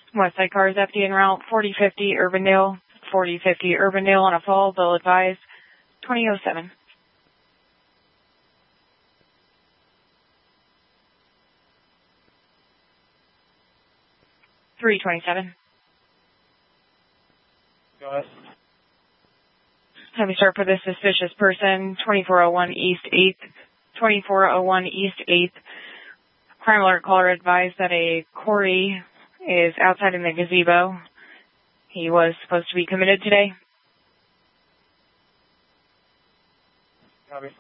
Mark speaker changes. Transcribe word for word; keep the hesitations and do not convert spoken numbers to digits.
Speaker 1: Westside cars F D en route, forty fifty Urbandale, forty fifty Urbandale on a fall, bill advised, twenty oh seven. three twenty-seven.
Speaker 2: Go ahead.
Speaker 1: Let me start for this suspicious person, twenty-four oh one East eighth, twenty-four oh one East eighth. Crime alert caller advised that a Corey is outside in the gazebo. He was supposed to be committed today.
Speaker 2: Copy.